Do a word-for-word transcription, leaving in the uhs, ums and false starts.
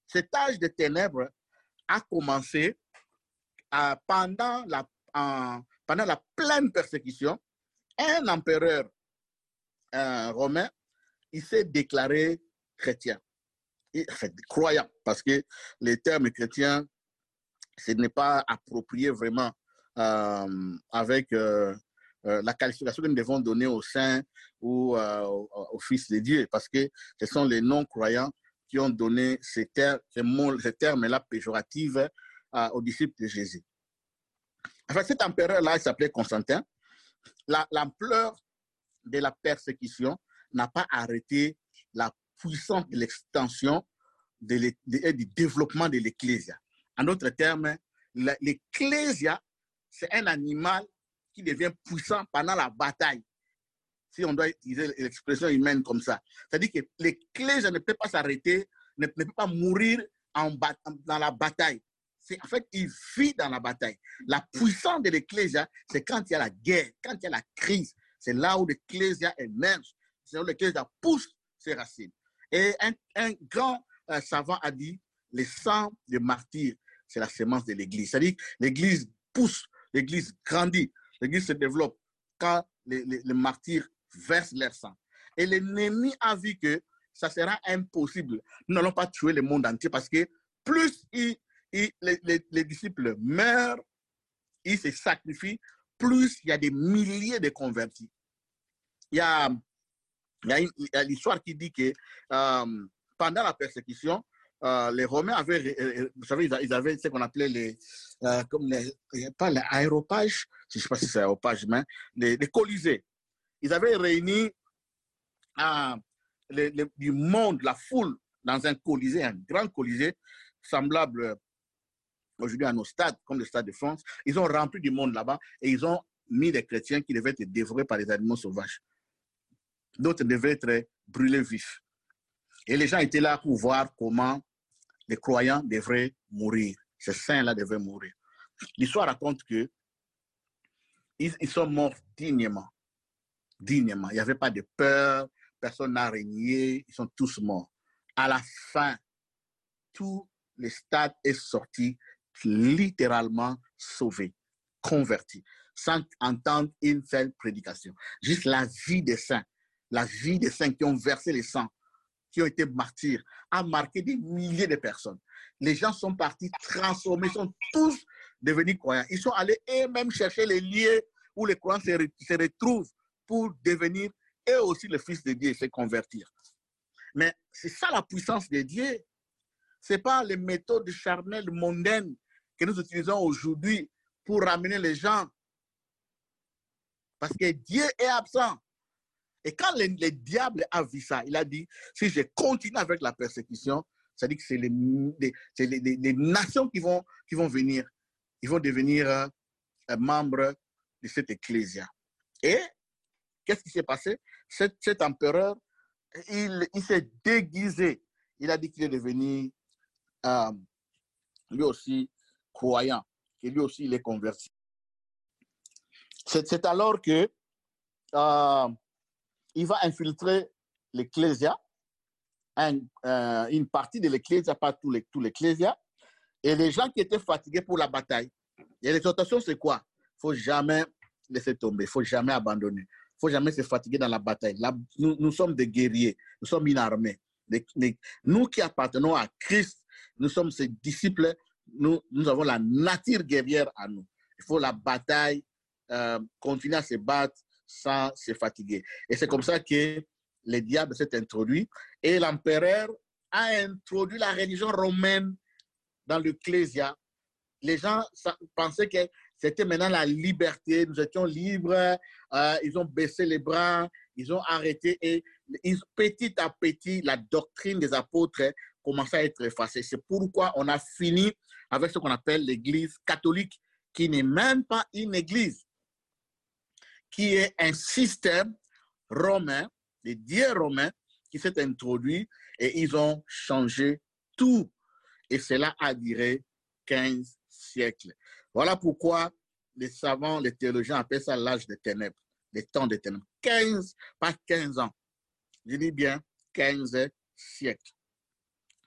cet âge de ténèbres a commencé euh, pendant, la, euh, pendant la pleine persécution. Un empereur euh, romain, il s'est déclaré chrétien, et, enfin, croyant, parce que les termes chrétiens, ce n'est pas approprié vraiment euh, avec euh, euh, la qualification que nous devons donner aux saints ou euh, aux, aux fils de Dieu, parce que ce sont les non-croyants qui ont donné ces, ter ces, ces termes-là péjoratifs euh, aux disciples de Jésus. Enfin, cet empereur-là, il s'appelait Constantin. L'ampleur de la persécution n'a pas arrêté la puissance de l'extension et du développement de l'Ecclésia. En d'autres termes, l'Ecclésia, c'est un animal qui devient puissant pendant la bataille. Si on doit utiliser l'expression humaine comme ça. C'est-à-dire que l'Ecclésia ne peut pas s'arrêter, ne, ne peut pas mourir en dans la bataille. En fait, il vit dans la bataille. La puissance de l'Ecclésia, c'est quand il y a la guerre, quand il y a la crise. C'est là où l'Ecclésia émerge. C'est là où l'Ecclésia pousse ses racines. Et un, un grand euh, savant a dit, le sang de martyrs, c'est la semence de l'Église. C'est-à-dire que l'Église pousse, l'Église grandit, l'Église se développe quand les, les, les martyrs versent leur sang. Et l'ennemi a vu que ça sera impossible. Nous n'allons pas tuer le monde entier parce que plus il, il, les, les, les disciples meurent, ils se sacrifient, plus il y a des milliers de convertis. Il y a, il y a l'histoire qui dit que euh, pendant la persécution, euh, les Romains avaient, euh, vous savez, ils avaient ce qu'on appelait les, euh, comme les, pas les aéropages, je ne sais pas si c'est aéropage, mais les, les colisées. Ils avaient réuni euh, les, les, du monde, la foule, dans un colisée, un grand colisée, semblable aujourd'hui à nos stades, comme le Stade de France. Ils ont rempli du monde là-bas et ils ont mis des chrétiens qui devaient être dévorés par les animaux sauvages. D'autres devaient être brûlés vifs. Et les gens étaient là pour voir comment les croyants devraient mourir. Ces saints-là devaient mourir. L'histoire raconte que ils, ils sont morts dignement. Dignement. Il n'y avait pas de peur, personne n'a régné, ils sont tous morts. À la fin, tout le stade est sorti littéralement sauvé, converti, sans entendre une seule prédication. Juste la vie des saints, la vie des saints qui ont versé le sang, qui ont été martyrs, a marqué des milliers de personnes. Les gens sont partis transformés, sont tous devenus croyants. Ils sont allés eux-mêmes chercher les lieux où les croyants se, re se retrouvent pour devenir eux aussi le Fils de Dieu et se convertir. Mais c'est ça la puissance de Dieu. Ce n'est pas les méthodes charnelles mondaines que nous utilisons aujourd'hui pour ramener les gens. Parce que Dieu est absent. Et quand le, le diable a vu ça, il a dit, si je continue avec la persécution, c'est-à-dire que c'est les, les, les, les, les nations qui vont, qui vont venir, ils vont devenir euh, membres de cette ecclésia. Et qu'est-ce qui s'est passé? Cet, cet empereur, il, il s'est déguisé. Il a dit qu'il est devenu euh, lui aussi croyant, et lui aussi il est converti. C'est alors que euh, il va infiltrer l'ecclésia, un, euh, une partie de l'ecclésia, pas tout l'ecclésia, et les gens qui étaient fatigués pour la bataille. Et l'exhortation, c'est quoi? Il ne faut jamais laisser tomber, il ne faut jamais abandonner, il ne faut jamais se fatiguer dans la bataille. Là, nous, nous sommes des guerriers, nous sommes une armée. Les, les, nous qui appartenons à Christ, nous sommes ses disciples, nous, nous avons la nature guerrière à nous. Il faut la bataille, euh, continuer à se battre sans se fatiguer. Et c'est comme ça que le diable s'est introduit et l'empereur a introduit la religion romaine dans l'ecclésia. Les gens pensaient que c'était maintenant la liberté, nous étions libres, euh, ils ont baissé les bras, ils ont arrêté et ils, petit à petit, la doctrine des apôtres commençait à être effacée. C'est pourquoi on a fini avec ce qu'on appelle l'église catholique, qui n'est même pas une église, qui est un système romain, des dieux romains, qui s'est introduit et ils ont changé tout. Et cela a duré quinze siècles. Voilà pourquoi les savants, les théologiens appellent ça l'âge des ténèbres, les temps des ténèbres. quinze, pas quinze ans. Je dis bien quinze siècles.